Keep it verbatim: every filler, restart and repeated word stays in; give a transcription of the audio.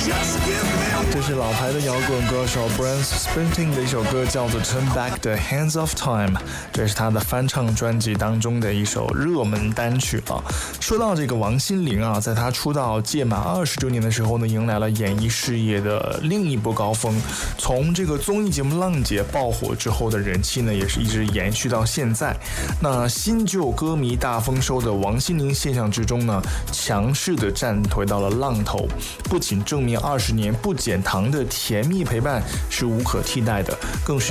这是老牌的摇滚歌手 Bruce Springsteen 的一首歌，叫做 Turn Back the Hands of Time， 这是他的翻唱专辑当中的一首热门单曲啊。说到这个王心凌啊，在她出道届满二十周年的时候呢，迎来了演艺事业的另一波高峰。从这个综艺节目《浪姐》爆火之后的人气呢，也是一直延续到现在。那新旧歌迷大丰收的王心凌现象之中呢，强势的站回到了浪头，不仅证明二十年不减糖的甜蜜陪伴是无可替代的，更是